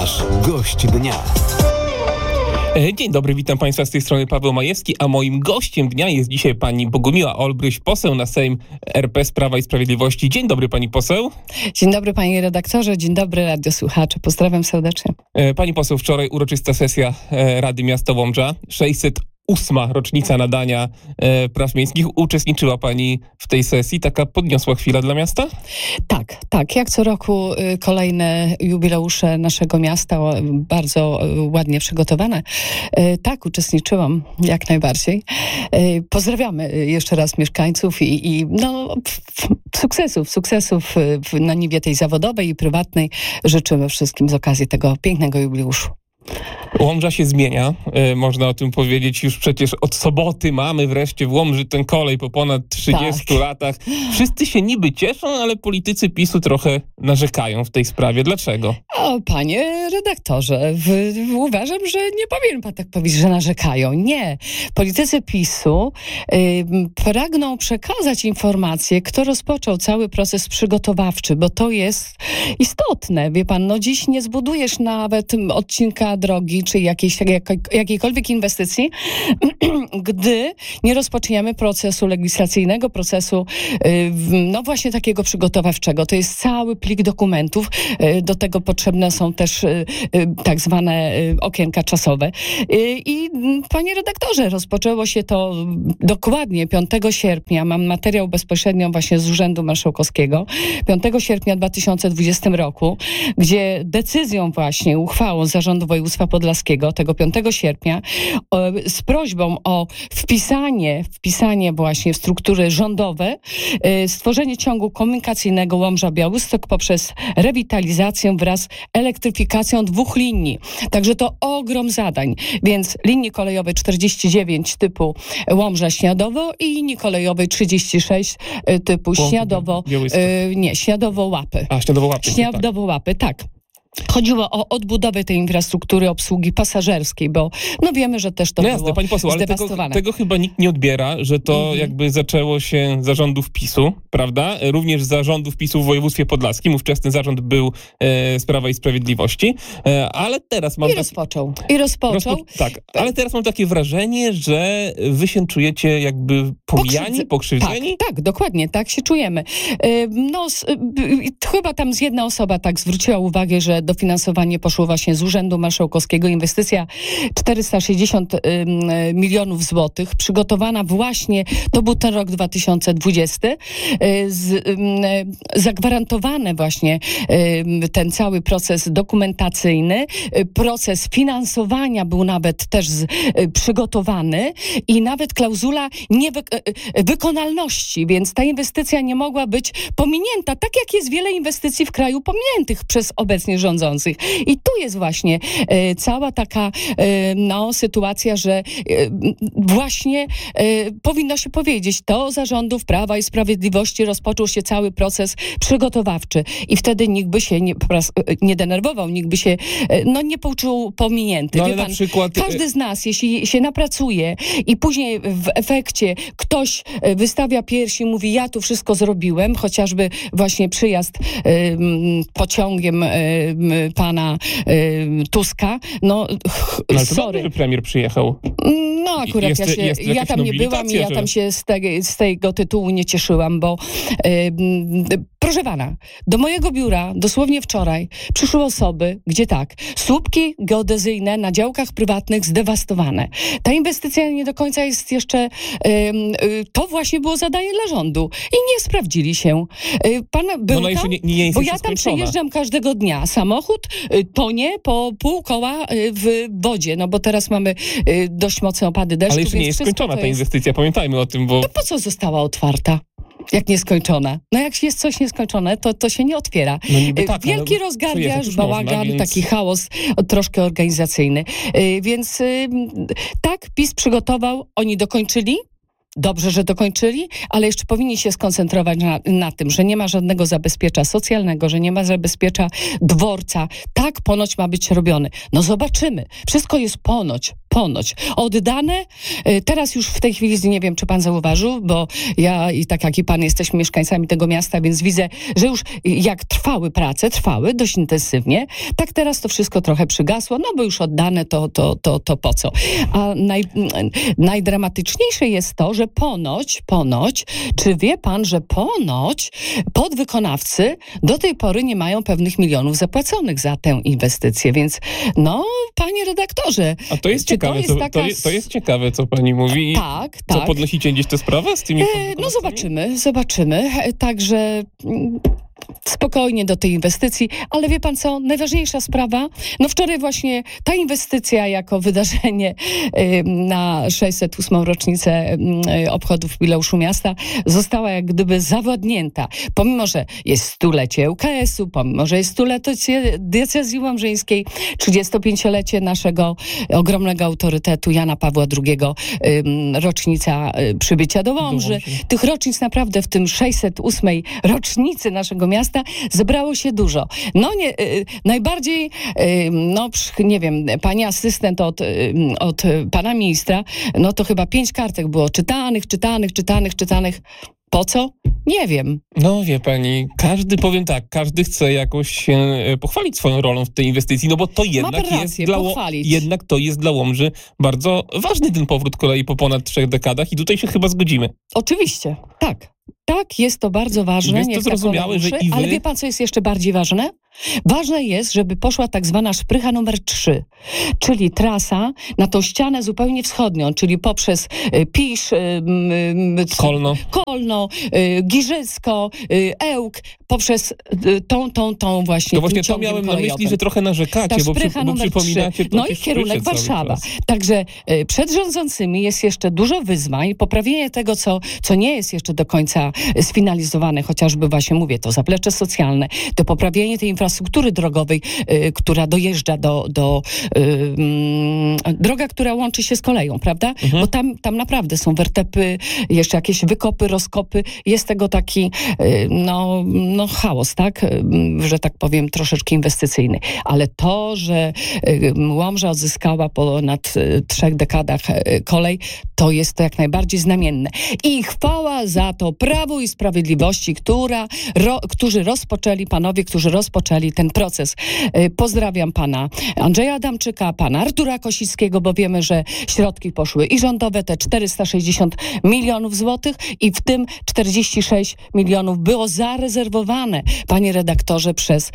Nasz gość dnia. Dzień dobry, witam Państwa z tej strony Paweł Majewski, a moim gościem dnia jest dzisiaj pani Bogumiła Olbryś, poseł na Sejm RP z Prawa i Sprawiedliwości. Dzień dobry, pani poseł. Dzień dobry, panie redaktorze, dzień dobry radiosłuchacze, pozdrawiam serdecznie. Pani poseł, wczoraj uroczysta sesja Rady Miasta Łomża, 608. rocznica nadania praw miejskich. Uczestniczyła pani w tej sesji? Taka podniosła chwila dla miasta? Tak. Jak co roku kolejne jubileusze naszego miasta, bardzo ładnie przygotowane. Tak, uczestniczyłam jak najbardziej. Pozdrawiamy jeszcze raz mieszkańców i sukcesów na niwie tej zawodowej i prywatnej życzymy wszystkim z okazji tego pięknego jubileuszu. Łomża się zmienia, można o tym powiedzieć. Już przecież od soboty mamy wreszcie w Łomży ten kolej po ponad 30 latach. Wszyscy się niby cieszą, ale politycy PiS-u trochę narzekają w tej sprawie. Dlaczego? O, panie redaktorze, uważam, że nie powinien pan tak powiedzieć, że narzekają. Nie. Politycy PiS-u pragną przekazać informację, kto rozpoczął cały proces przygotowawczy, bo to jest istotne. Wie pan, dziś nie zbudujesz nawet odcinka drogi, czy jakiejkolwiek inwestycji, gdy nie rozpoczniemy procesu legislacyjnego, procesu właśnie takiego przygotowawczego. To jest cały plik dokumentów. Do tego potrzebne są też tak zwane okienka czasowe. I panie redaktorze, rozpoczęło się to dokładnie 5 sierpnia. Mam materiał bezpośrednio właśnie z Urzędu Marszałkowskiego. 5 sierpnia 2020 roku, gdzie decyzją właśnie, uchwałą Zarządu Województwa Podlaskiego tego 5 sierpnia z prośbą o wpisanie właśnie w struktury rządowe, stworzenie ciągu komunikacyjnego Łomża-Białystok poprzez rewitalizację wraz z elektryfikacją 2 linii. Także to ogrom zadań. Więc linii kolejowej 49 typu Łomża-Śniadowo i linii kolejowej 36 typu Śniadowo-Łapy. Śniadowo-Łapy, tak. Chodziło o odbudowę tej infrastruktury obsługi pasażerskiej, bo wiemy, że też to było jasne, pani poseł, ale tego chyba nikt nie odbiera, że to jakby zaczęło się z zarządów PiS-u, prawda? Również z zarządów PiS-u w województwie podlaskim. Ówczesny zarząd był z Prawa i Sprawiedliwości, ale teraz mam... rozpoczął. Tak, ale teraz mam takie wrażenie, że wy się czujecie jakby pomijani, pokrzywdzeni? Tak, dokładnie, tak się czujemy. Chyba tam jedna osoba tak zwróciła uwagę, że dofinansowanie poszło właśnie z Urzędu Marszałkowskiego. Inwestycja 460 milionów złotych, przygotowana właśnie, to był ten rok 2020, zagwarantowane właśnie ten cały proces dokumentacyjny, proces finansowania był nawet też przygotowany i nawet klauzula wykonalności, więc ta inwestycja nie mogła być pominięta, tak jak jest wiele inwestycji w kraju pominiętych przez obecnie rządzących. I tu jest właśnie cała taka sytuacja, że właśnie powinno się powiedzieć, to zarządów Prawa i Sprawiedliwości rozpoczął się cały proces przygotowawczy i wtedy nikt by się nie denerwował, nikt by się nie poczuł pominięty. Ale na przykład... Każdy z nas, jeśli się napracuje i później w efekcie ktoś wystawia piersi i mówi, ja tu wszystko zrobiłem, chociażby właśnie przyjazd pociągiem pana Tuska. Ale to dobrze, że premier przyjechał. Akurat ja tam nie byłam i ja tam się z tego tytułu nie cieszyłam, bo proszę pana, do mojego biura dosłownie wczoraj przyszły osoby, gdzie słupki geodezyjne na działkach prywatnych zdewastowane. Ta inwestycja nie do końca jest jeszcze, to właśnie było zadanie dla rządu i nie sprawdzili się. Pan był tam? Bo ja tam przejeżdżam każdego dnia. Samochód tonie po pół koła w wodzie, bo teraz mamy dość mocne opady deszczu. Ale jeszcze nie jest skończona ta inwestycja, pamiętajmy o tym, bo... To po co została otwarta? Jak nieskończona. Jak jest coś nieskończone, to się nie otwiera. Wielki rozgardiaż, bałagan, taki chaos troszkę organizacyjny. Więc PiS przygotował, oni dokończyli. Dobrze, że dokończyli, ale jeszcze powinni się skoncentrować na tym, że nie ma żadnego zabezpiecza socjalnego, że nie ma zabezpiecza dworca. Tak ponoć ma być robiony. Zobaczymy. Wszystko jest ponoć. ponoć oddane. Teraz już w tej chwili, nie wiem, czy pan zauważył, bo ja i tak jak i pan jesteśmy mieszkańcami tego miasta, więc widzę, że już jak trwały dość intensywnie, tak teraz to wszystko trochę przygasło, no bo już oddane to po co? A najdramatyczniejsze jest to, że ponoć, czy wie pan, że ponoć podwykonawcy do tej pory nie mają pewnych milionów zapłaconych za tę inwestycję, więc no, panie redaktorze. A to jest ciekawe, to jest ciekawe, co pani mówi. Tak. Co, podnosicie gdzieś tę sprawę z tymi No zobaczymy. Także spokojnie do tej inwestycji, ale wie pan co, najważniejsza sprawa, no wczoraj właśnie ta inwestycja jako wydarzenie na 608. rocznicę obchodów jubileuszu miasta została jak gdyby zawładnięta. Pomimo, że jest stulecie UKS-u, pomimo, że jest stulecie diecezji łomżyńskiej, 35-lecie naszego ogromnego autorytetu Jana Pawła II, rocznica przybycia do Łomży. Tych rocznic naprawdę w tym 608. rocznicy naszego miasta zebrało się dużo. No najbardziej, nie wiem, pani asystent od pana ministra, no to chyba 5 kartek było czytanych. Po co? Nie wiem. No wie pani, każdy chce jakoś się pochwalić swoją rolą w tej inwestycji, no bo to jednak to jest dla Łomży bardzo ważny ten powrót kolei po ponad 3 dekadach i tutaj się chyba zgodzimy. Oczywiście, tak. Tak, jest to bardzo ważne. Jest to zrozumiałe, że i wy... Ale wie pan, co jest jeszcze bardziej ważne? Ważne jest, żeby poszła tak zwana szprycha numer 3, czyli trasa na tą ścianę zupełnie wschodnią, czyli poprzez Pisz, Kolno, Giżycko, Ełk, poprzez tą właśnie... To właśnie to miałem na myśli, że trochę narzekacie, bo przypominacie... No i kierunek Warszawa. Także przed rządzącymi jest jeszcze dużo wyzwań, poprawienie tego, co nie jest jeszcze do końca sfinalizowane, chociażby właśnie mówię, to zaplecze socjalne, to poprawienie tej infrastruktury drogowej, która dojeżdża droga, która łączy się z koleją, prawda? Bo tam naprawdę są wertepy, jeszcze jakieś wykopy, rozkopy, jest tego taki chaos, tak? Że tak powiem, troszeczkę inwestycyjny. Ale to, że Łomża odzyskała ponad 3 dekadach kolej, to jest to jak najbardziej znamienne. I chwała za to Prawu i Sprawiedliwości, którzy rozpoczęli ten proces. Pozdrawiam pana Andrzeja Adamczyka, pana Artura Kosickiego, bo wiemy, że środki poszły i rządowe, te 460 milionów złotych i w tym 46 milionów było zarezerwowane, panie redaktorze, przez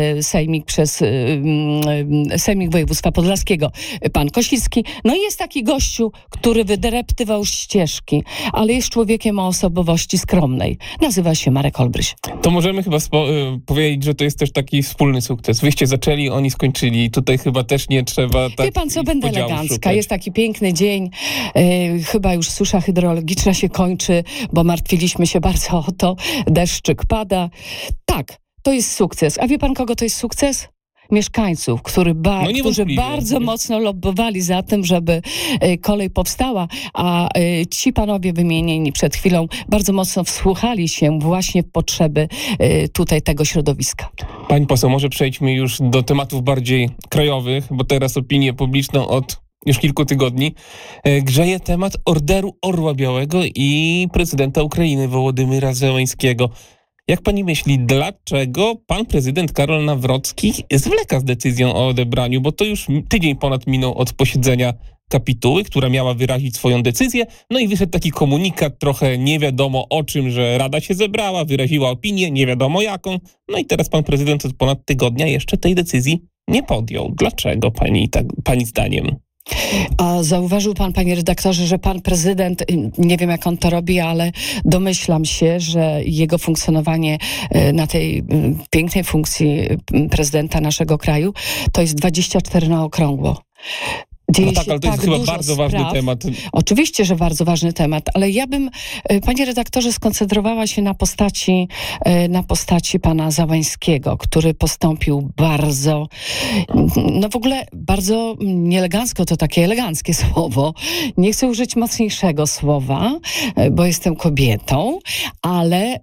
Sejmik Województwa Podlaskiego. Pan Kosicki. No i jest taki gościu, który wydreptywał ścieżki, ale jest człowiekiem o osobowości skromnej. Nazywa się Marek Olbryś. To możemy chyba powiedzieć, że to jest też taki wspólny sukces. Wyście zaczęli, oni skończyli. Tutaj chyba też nie trzeba tak... Wie pan co, będę elegancka. Jest taki piękny dzień. Chyba już susza hydrologiczna się kończy, bo martwiliśmy się bardzo o to. Deszczyk pada. Tak, to jest sukces. A wie pan, kogo to jest sukces? Mieszkańców, którzy bardzo mocno lobbowali za tym, żeby kolej powstała, a ci panowie wymienieni przed chwilą bardzo mocno wsłuchali się właśnie w potrzeby tutaj tego środowiska. Pani poseł, może przejdźmy już do tematów bardziej krajowych, bo teraz opinię publiczną od już kilku tygodni grzeje temat Orderu Orła Białego i prezydenta Ukrainy Wołodymyra Zełenskiego. Jak pani myśli, dlaczego pan prezydent Karol Nawrocki zwleka z decyzją o odebraniu? Bo to już tydzień ponad minął od posiedzenia kapituły, która miała wyrazić swoją decyzję. No i wyszedł taki komunikat, trochę nie wiadomo o czym, że Rada się zebrała, wyraziła opinię, nie wiadomo jaką. No i teraz pan prezydent od ponad tygodnia jeszcze tej decyzji nie podjął. Dlaczego pani zdaniem? A zauważył pan, panie redaktorze, że pan prezydent, nie wiem jak on to robi, ale domyślam się, że jego funkcjonowanie na tej pięknej funkcji prezydenta naszego kraju to jest 24 na okrągło. No tak, ale to jest chyba bardzo ważny temat. Oczywiście, że bardzo ważny temat, ale ja bym, panie redaktorze, skoncentrowała się na postaci pana Załęskiego, który postąpił bardzo, w ogóle bardzo nieelegancko, to takie eleganckie słowo. Nie chcę użyć mocniejszego słowa, bo jestem kobietą, ale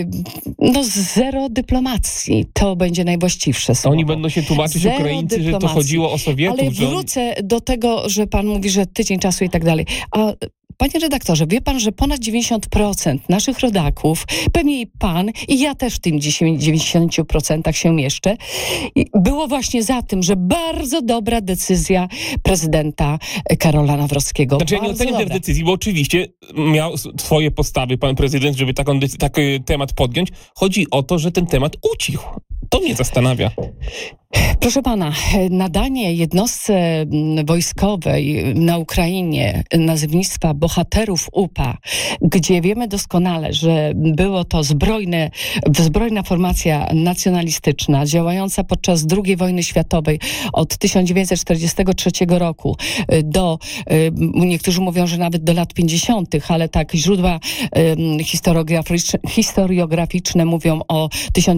zero dyplomacji. To będzie najwłaściwsze słowo. Oni będą się tłumaczyć, Ukraińcy, że to chodziło o Sowietów. Ale wrócę do tego, tego, że pan mówi, że tydzień czasu i tak dalej. A panie redaktorze, wie pan, że ponad 90% naszych rodaków, pewnie i pan, i ja też w tym 90% się mieszczę, było właśnie za tym, że bardzo dobra decyzja prezydenta Karola Nawrockiego. Znaczy ja nie oceniam tej decyzji, bo oczywiście miał swoje postawy pan prezydent, żeby taki temat podjąć. Chodzi o to, że ten temat ucichł. To mnie zastanawia. Proszę pana, nadanie jednostce wojskowej na Ukrainie nazewnictwa bohaterów UPA, gdzie wiemy doskonale, że było to zbrojna formacja nacjonalistyczna działająca podczas II wojny światowej od 1943 roku do, niektórzy mówią, że nawet do lat 50., ale tak źródła historiograficzne mówią o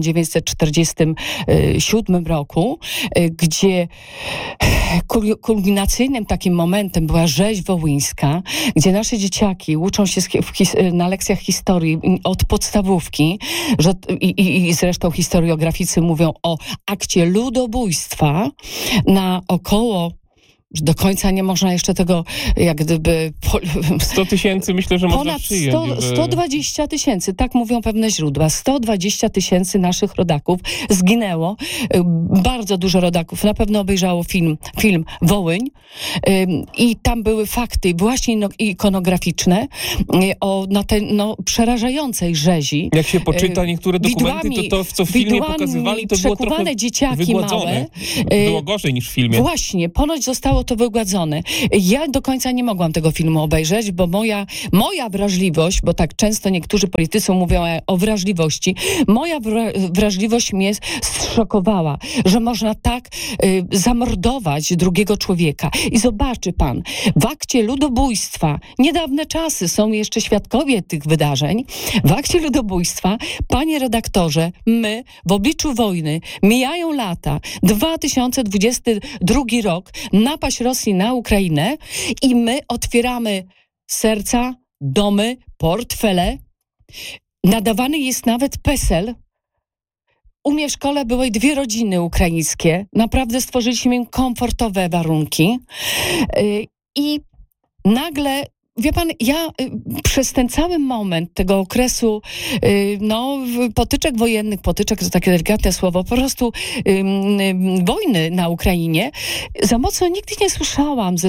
1947 roku, gdzie kulminacyjnym takim momentem była rzeź wołyńska, gdzie nasze dzieciaki uczą się na lekcjach historii od podstawówki, i zresztą historiograficy mówią o akcie ludobójstwa na około, do końca nie można jeszcze tego jak gdyby... 100 tysięcy myślę, że można przyjąć. Ponad 120 tysięcy, tak mówią pewne źródła. 120 tysięcy naszych rodaków zginęło. Bardzo dużo rodaków na pewno obejrzało film Wołyń i tam były fakty właśnie ikonograficzne o przerażającej rzezi. Jak się poczyta niektóre dokumenty, to co w filmie pokazywali, to było trochę dzieciaki wygładzone. Małe. Było gorzej niż w filmie. Właśnie, ponoć zostało to wygładzone. Ja do końca nie mogłam tego filmu obejrzeć, bo moja wrażliwość, bo tak często niektórzy politycy mówią o wrażliwości, moja wrażliwość mnie zszokowała, że można tak zamordować drugiego człowieka. I zobaczy pan, w akcie ludobójstwa, niedawne czasy, są jeszcze świadkowie tych wydarzeń, w akcie ludobójstwa, panie redaktorze, my w obliczu wojny, mijają lata, 2022 rok, napaść Rosji na Ukrainę i my otwieramy serca, domy, portfele. Nadawany jest nawet PESEL. U mnie w szkole były 2 rodziny ukraińskie. Naprawdę stworzyliśmy im komfortowe warunki. I nagle, wie pan, ja przez ten cały moment tego okresu potyczek wojennych, potyczek to takie delikatne słowo, po prostu wojny na Ukrainie, za mocno nigdy nie słyszałam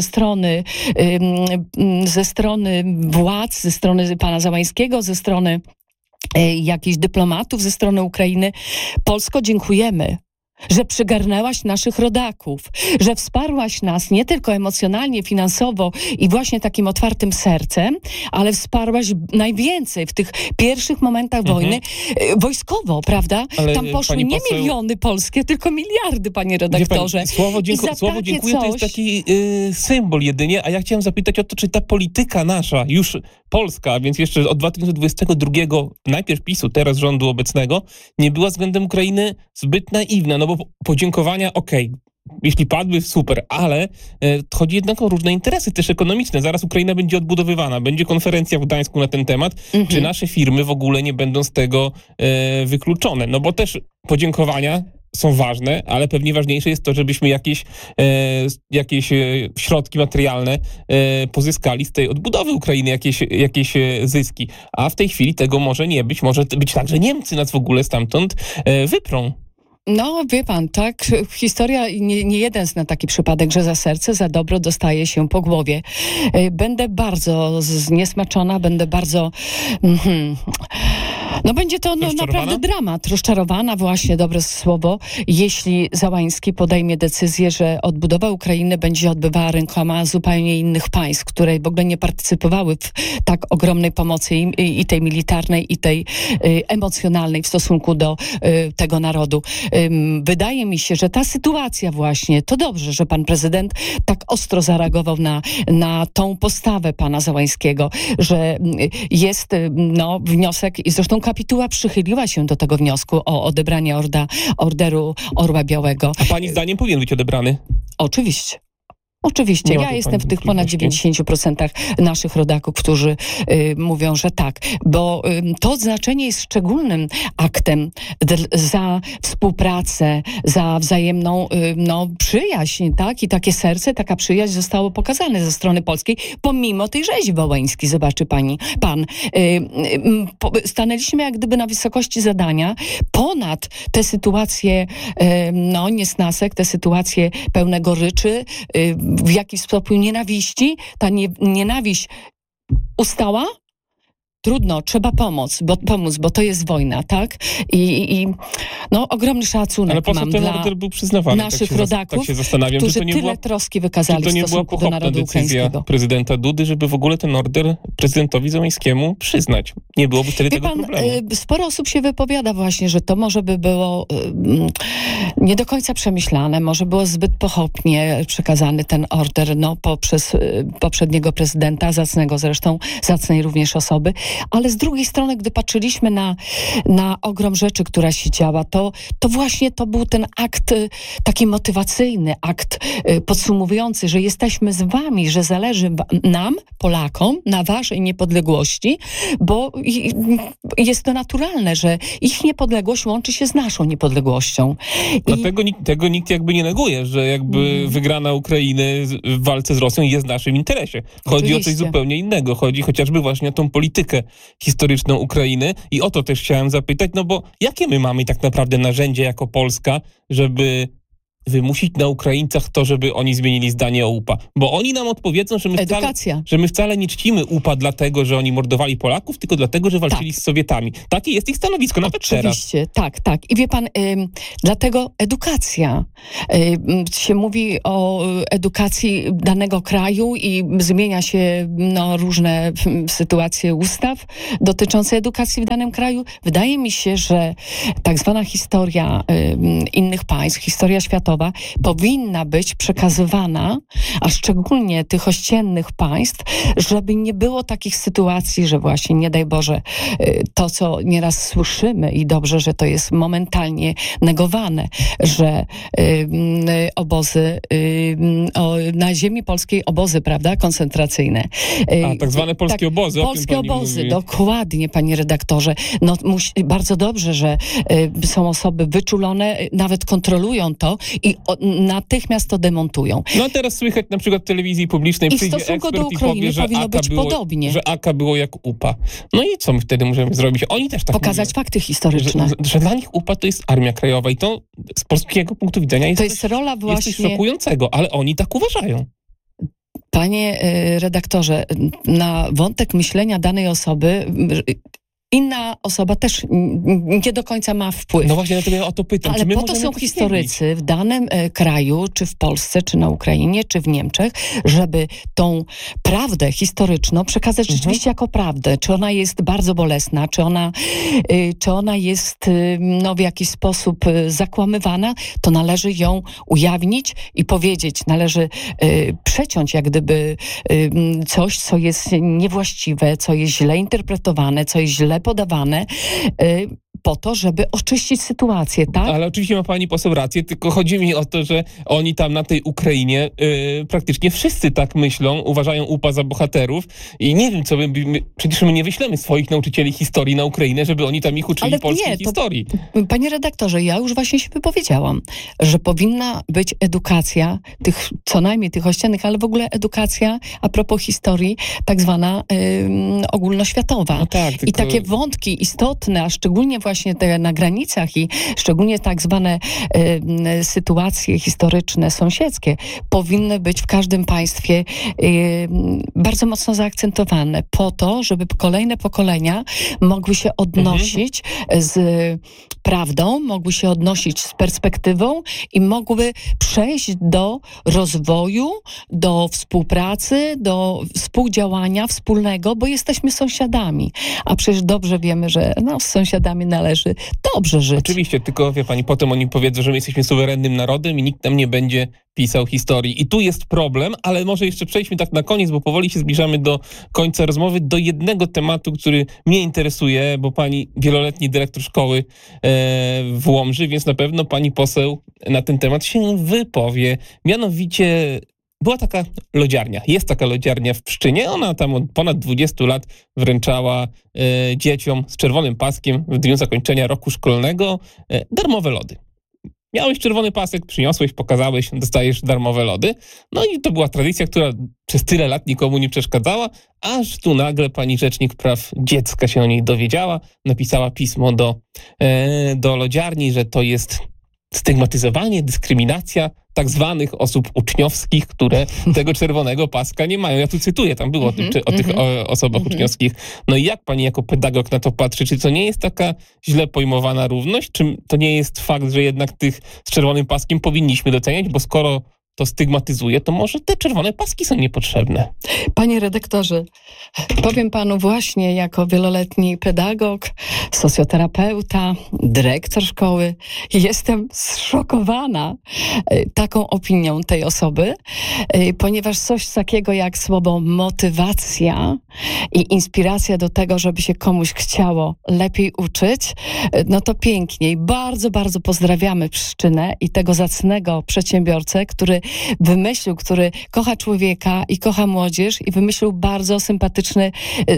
ze strony władz, ze strony pana Załańskiego, ze strony jakichś dyplomatów, ze strony Ukrainy. Polsko, dziękujemy, że przygarnęłaś naszych rodaków, że wsparłaś nas nie tylko emocjonalnie, finansowo i właśnie takim otwartym sercem, ale wsparłaś najwięcej w tych pierwszych momentach wojny wojskowo, prawda? Ale tam poszły nie miliony polskie, tylko miliardy, panie redaktorze. Słowo dziękuję to jest taki symbol jedynie, a ja chciałem zapytać o to, czy ta polityka nasza, już polska, a więc jeszcze od 2022, najpierw PiS-u, teraz rządu obecnego, nie była względem Ukrainy zbyt naiwna, no bo podziękowania, jeśli padły, super, ale chodzi jednak o różne interesy też ekonomiczne. Zaraz Ukraina będzie odbudowywana, będzie konferencja w Gdańsku na ten temat. Czy nasze firmy w ogóle nie będą z tego wykluczone? No bo też podziękowania są ważne, ale pewnie ważniejsze jest to, żebyśmy jakieś środki materialne pozyskali z tej odbudowy Ukrainy, jakieś zyski. A w tej chwili tego może nie być. Może być tak, że Niemcy nas w ogóle stamtąd wyprą. No, wie pan, tak, historia, nie jeden zna taki przypadek, że za serce, za dobro dostaje się po głowie. Będę bardzo zniesmaczona, będę bardzo... będzie to naprawdę dramat. Rozczarowana, właśnie, dobre słowo, jeśli Załański podejmie decyzję, że odbudowa Ukrainy będzie odbywała rękoma zupełnie innych państw, które w ogóle nie partycypowały w tak ogromnej pomocy i tej militarnej, i tej emocjonalnej w stosunku do tego narodu. Wydaje mi się, że ta sytuacja właśnie, to dobrze, że pan prezydent tak ostro zareagował na tą postawę pana Załańskiego, że jest wniosek i zresztą kapituła przychyliła się do tego wniosku o odebranie orderu Orła Białego. A pani zdaniem powinien być odebrany? Oczywiście. Oczywiście, Nie ma ja tu jestem pani w tych ponad wątpliwości? 90% naszych rodaków, którzy mówią, że tak, bo to odznaczenie jest szczególnym aktem za współpracę, za wzajemną przyjaźń, tak? I takie serce, taka przyjaźń zostało pokazane ze strony polskiej, pomimo tej rzezi wołyńskiej, zobaczy pan. Stanęliśmy jak gdyby na wysokości zadania, ponad te sytuacje niesnasek, te sytuacje pełne goryczy, w jakiś sposób nienawiści. Ta nienawiść ustała. Trudno, trzeba pomóc, bo to jest wojna, tak? I ogromny szacunek Ale po co mam ten dla order był przyznawany? naszych rodaków, tak się zastanawiam, którzy czy to nie tyle była, troski czy wykazali to w nie była stosunku do pochopna narodu decyzja ukraińskiego. prezydenta Dudy, żeby w ogóle ten order prezydentowi Zełenskiemu przyznać. Nie byłoby wtedy Wie tego pan, problemu. sporo osób się wypowiada właśnie, że to może by było nie do końca przemyślane, może było zbyt pochopnie przekazany ten order poprzez poprzedniego prezydenta, zacnej również osoby, ale z drugiej strony, gdy patrzyliśmy na ogrom rzeczy, która się działa, to właśnie to był ten akt taki motywacyjny, akt podsumowujący, że jesteśmy z wami, że zależy nam, Polakom, na waszej niepodległości, bo jest to naturalne, że ich niepodległość łączy się z naszą niepodległością. Tego nikt jakby nie neguje, że jakby wygrana Ukrainy w walce z Rosją jest w naszym interesie. Chodzi o coś Oczywiście. zupełnie innego. Chodzi chociażby właśnie o tą politykę historyczną Ukrainy i o to też chciałem zapytać, bo jakie my mamy tak naprawdę narzędzie jako Polska, żeby wymusić na Ukraińcach to, żeby oni zmienili zdanie o UPA. Bo oni nam odpowiedzą, że my wcale nie czcimy UPA dlatego, że oni mordowali Polaków, tylko dlatego, że walczyli z Sowietami. Takie jest ich stanowisko, nawet teraz. Oczywiście, tak. I wie pan, dlatego edukacja. Się mówi o edukacji danego kraju i zmienia się różne sytuacje ustaw dotyczące edukacji w danym kraju. Wydaje mi się, że tak zwana historia innych państw, historia światowa powinna być przekazywana, a szczególnie tych ościennych państw, żeby nie było takich sytuacji, że właśnie, nie daj Boże, to, co nieraz słyszymy i dobrze, że to jest momentalnie negowane, że obozy, na ziemi polskiej obozy, prawda, koncentracyjne. Tak zwane polskie obozy. Polskie obozy, dokładnie, panie redaktorze. Bardzo dobrze, że są osoby wyczulone, nawet kontrolują to i natychmiast to demontują. A teraz słychać na przykład w telewizji publicznej przyjdzie ekspert do Ukrainy i powie, powinno być podobnie. Że AK było jak UPA. I co my wtedy możemy zrobić? Oni też tak pokazać mówią, fakty historyczne. że dla nich UPA to jest Armia Krajowa i to z polskiego punktu widzenia jest rola właśnie... coś szokującego, ale oni tak uważają. Panie redaktorze, na wątek myślenia danej osoby inna osoba też nie do końca ma wpływ. No właśnie, dlatego ja o to pytam. Ale po to są historycy w danym kraju, czy w Polsce, czy na Ukrainie, czy w Niemczech, żeby tą prawdę historyczną przekazać rzeczywiście jako prawdę. Czy ona jest bardzo bolesna, czy ona jest w jakiś sposób zakłamywana, to należy ją ujawnić i powiedzieć. Należy przeciąć jak gdyby coś, co jest niewłaściwe, co jest źle interpretowane, co jest źle podawane, po to, żeby oczyścić sytuację, tak? Ale oczywiście ma pani poseł rację, tylko chodzi mi o to, że oni tam na tej Ukrainie praktycznie wszyscy tak myślą, uważają UPA za bohaterów i nie wiem, co przecież my nie wyślemy swoich nauczycieli historii na Ukrainę, żeby oni tam ich uczyli polskiej historii. Panie redaktorze, ja już właśnie się wypowiedziałam, że powinna być edukacja co najmniej tych ościennych, ale w ogóle edukacja a propos historii, tak zwana ogólnoświatowa. I takie wątki istotne, a szczególnie właśnie te na granicach i szczególnie tak zwane sytuacje historyczne, sąsiedzkie, powinny być w każdym państwie bardzo mocno zaakcentowane po to, żeby kolejne pokolenia mogły się odnosić z prawdą, mogły się odnosić z perspektywą i mogły przejść do rozwoju, do współpracy, do współdziałania wspólnego, bo jesteśmy sąsiadami. A przecież dobrze wiemy, że z sąsiadami należy dobrze żyć. Oczywiście, tylko wie pani, potem oni powiedzą, że my jesteśmy suwerennym narodem i nikt nam nie będzie pisał historii. I tu jest problem, ale może jeszcze przejdźmy tak na koniec, bo powoli się zbliżamy do końca rozmowy, do jednego tematu, który mnie interesuje, bo pani wieloletni dyrektor szkoły w Łomży, więc na pewno pani poseł na ten temat się wypowie. Mianowicie była taka lodziarnia. Jest taka lodziarnia w Pszczynie. Ona tam od ponad 20 lat wręczała dzieciom z czerwonym paskiem w dniu zakończenia roku szkolnego darmowe lody. Miałeś czerwony pasek, przyniosłeś, pokazałeś, dostajesz darmowe lody. No i to była tradycja, która przez tyle lat nikomu nie przeszkadzała, aż tu nagle pani Rzecznik Praw Dziecka się o niej dowiedziała, napisała pismo do lodziarni, że to jest stygmatyzowanie, dyskryminacja tak zwanych osób uczniowskich, które tego czerwonego paska nie mają. Ja tu cytuję, tam było o tych osobach uczniowskich. No i jak pani jako pedagog na to patrzy? Czy to nie jest taka źle pojmowana równość? Czy to nie jest fakt, że jednak tych z czerwonym paskiem powinniśmy doceniać? Bo skoro to stygmatyzuje, to może te czerwone paski są niepotrzebne. Panie redaktorze, powiem panu właśnie jako wieloletni pedagog, socjoterapeuta, dyrektor szkoły, jestem zszokowana taką opinią tej osoby, ponieważ coś takiego jak słowo motywacja i inspiracja do tego, żeby się komuś chciało lepiej uczyć, no to pięknie i bardzo, bardzo pozdrawiamy Pszczynę i tego zacnego przedsiębiorcę, który kocha człowieka i kocha młodzież i wymyślił bardzo sympatyczny,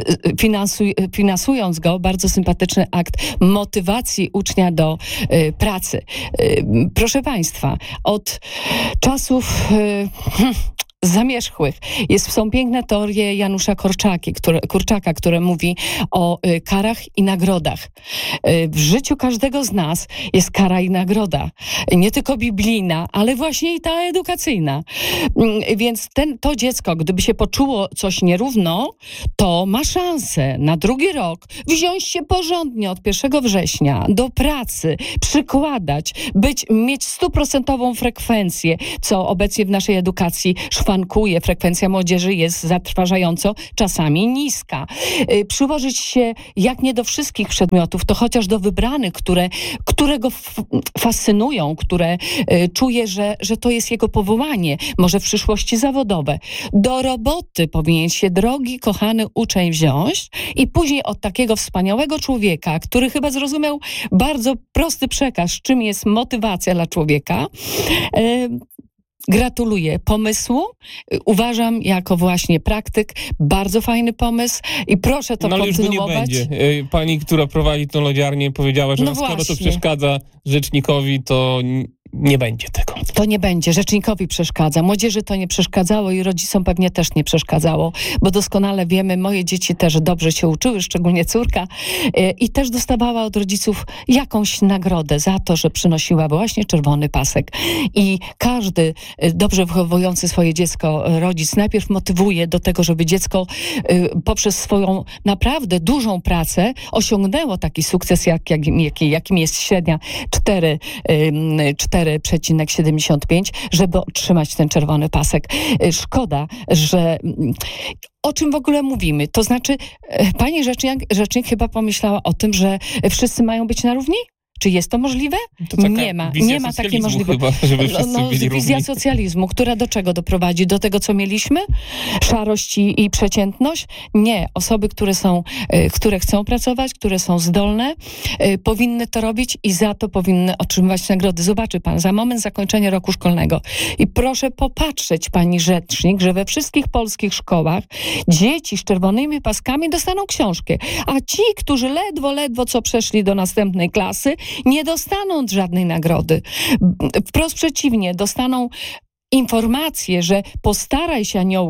finansując go, bardzo sympatyczny akt motywacji ucznia do pracy. Proszę państwa, od czasów zamierzchłych są piękne teorie Janusza Korczaka, które mówi o karach i nagrodach. W życiu każdego z nas jest kara i nagroda. Nie tylko biblijna, ale właśnie i ta edukacyjna. Więc to dziecko, gdyby się poczuło coś nierówno, to ma szansę na drugi rok wziąć się porządnie od 1 września do pracy, przykładać, mieć 100% frekwencję, co obecnie w naszej edukacji szwankuje. Frekwencja młodzieży jest zatrważająco czasami niska. Przyłożyć się jak nie do wszystkich przedmiotów, to chociaż do wybranych, które go fascynują, które czuje, że to jest jego powołanie, może w przyszłości zawodowe. Do roboty powinien się drogi, kochany uczeń wziąć i później od takiego wspaniałego człowieka, który chyba zrozumiał bardzo prosty przekaz, czym jest motywacja dla człowieka, gratuluję pomysłu. Uważam jako właśnie praktyk bardzo fajny pomysł i proszę to kontynuować. Ale już nie będzie. Pani, która prowadzi tę lodziarnię, powiedziała, że skoro to przeszkadza rzecznikowi, to nie będzie tego. To nie będzie. Rzecznikowi przeszkadza. Młodzieży to nie przeszkadzało i rodzicom pewnie też nie przeszkadzało, bo doskonale wiemy, moje dzieci też dobrze się uczyły, szczególnie córka, i też dostawała od rodziców jakąś nagrodę za to, że przynosiła właśnie czerwony pasek. I każdy dobrze wychowujący swoje dziecko rodzic najpierw motywuje do tego, żeby dziecko poprzez swoją naprawdę dużą pracę osiągnęło taki sukces, jakim jest średnia 4,75, żeby otrzymać ten czerwony pasek. Szkoda, że o czym w ogóle mówimy? To znaczy, pani rzecznik chyba pomyślała o tym, że wszyscy mają być na równi? Czy jest to możliwe? To Nie ma takiej możliwości. Wizja socjalizmu, która do czego doprowadzi? Do tego, co mieliśmy? Szarość i przeciętność? Nie. Osoby, które chcą pracować, które są zdolne, powinny to robić i za to powinny otrzymywać nagrody. Zobaczy pan, za moment zakończenia roku szkolnego. I proszę popatrzeć, pani rzecznik, że we wszystkich polskich szkołach dzieci z czerwonymi paskami dostaną książkę, a ci, którzy ledwo co przeszli do następnej klasy, nie dostaną żadnej nagrody. Wprost przeciwnie, dostaną informację, że postaraj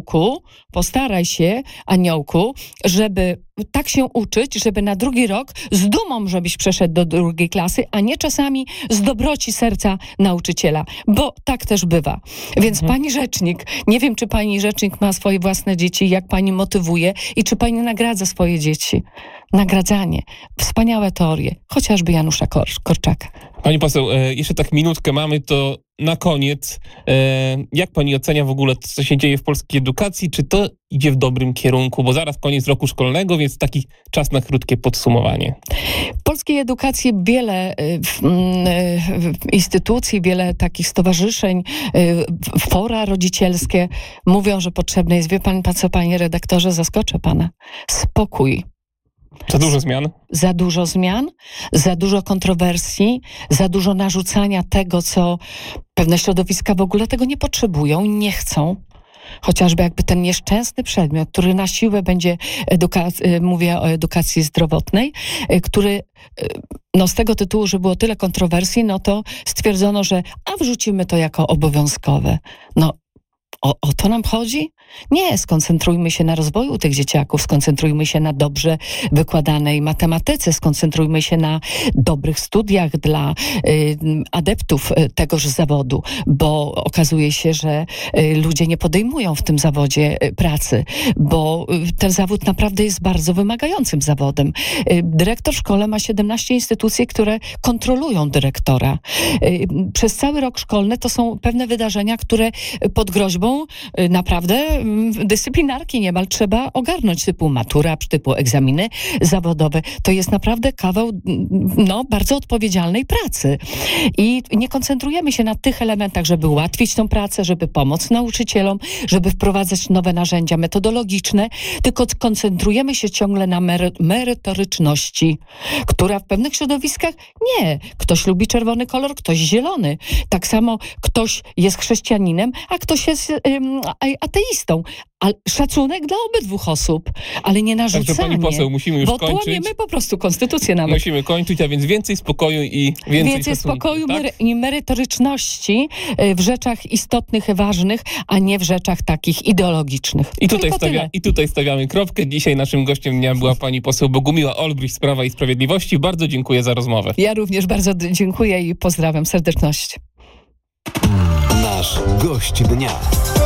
się, aniołku, żeby tak się uczyć, żeby na drugi rok z dumą, żebyś przeszedł do drugiej klasy, a nie czasami z dobroci serca nauczyciela, bo tak też bywa. Więc pani rzecznik, nie wiem, czy pani rzecznik ma swoje własne dzieci, jak pani motywuje i czy pani nagradza swoje dzieci. Nagradzanie. Wspaniałe teorie. Chociażby Janusza Korczaka. Pani poseł, jeszcze tak minutkę mamy, to na koniec. Jak pani ocenia w ogóle to, co się dzieje w polskiej edukacji? Czy to idzie w dobrym kierunku? Bo zaraz koniec roku szkolnego, więc taki czas na krótkie podsumowanie. W polskiej edukacji wiele instytucji, wiele takich stowarzyszeń, fora rodzicielskie mówią, że potrzebne jest, wie pan co, panie redaktorze, zaskoczę pana, spokój. Za dużo zmian? Za dużo zmian, za dużo kontrowersji, za dużo narzucania tego, co pewne środowiska w ogóle tego nie potrzebują, nie chcą. chociażby jakby ten nieszczęsny przedmiot, który na siłę będzie mówię o edukacji zdrowotnej, który z tego tytułu, że było tyle kontrowersji, to stwierdzono, że wrzucimy to jako obowiązkowe. O to nam chodzi? Nie, skoncentrujmy się na rozwoju tych dzieciaków, skoncentrujmy się na dobrze wykładanej matematyce, skoncentrujmy się na dobrych studiach dla adeptów tegoż zawodu, bo okazuje się, że ludzie nie podejmują w tym zawodzie pracy, bo ten zawód naprawdę jest bardzo wymagającym zawodem. Dyrektor w szkole ma 17 instytucji, które kontrolują dyrektora. Przez cały rok szkolny to są pewne wydarzenia, które pod groźbą naprawdę dyscyplinarki niemal trzeba ogarnąć, typu matura, typu egzaminy zawodowe. To jest naprawdę kawał bardzo odpowiedzialnej pracy. I nie koncentrujemy się na tych elementach, żeby ułatwić tą pracę, żeby pomóc nauczycielom, żeby wprowadzać nowe narzędzia metodologiczne, tylko koncentrujemy się ciągle na merytoryczności, która w pewnych środowiskach nie. Ktoś lubi czerwony kolor, ktoś zielony. Tak samo ktoś jest chrześcijaninem, a ktoś jest ateistą. Szacunek dla obydwu osób, ale nie narzucanie. Także pani poseł, musimy już kończyć. Bo tu łamiemy po prostu konstytucję nawet. Musimy kończyć, a więc więcej spokoju i więcej spokoju tak? i merytoryczności w rzeczach istotnych, ważnych, a nie w rzeczach takich ideologicznych. I tutaj stawiamy kropkę. Dzisiaj naszym gościem dnia była pani poseł Bogumiła Olbrych z Prawa i Sprawiedliwości. Bardzo dziękuję za rozmowę. Ja również bardzo dziękuję i pozdrawiam serdecznie. Nasz gość dnia.